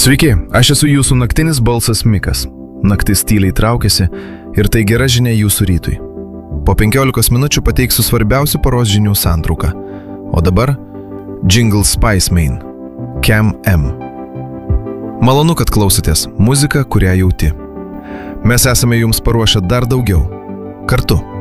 Sveiki, aš esu jūsų naktinis balsas Mikas. Naktis tyliai traukiasi ir tai gera žinia jūsų rytui. Po 15 minučių pateiksiu svarbiausių paros žinių santrauką. O dabar Jingle Spice Main, Cam M. Malonu, kad klausotės. Muzika, kurią jauti. Mes esame jums paruošę dar daugiau. Kartu.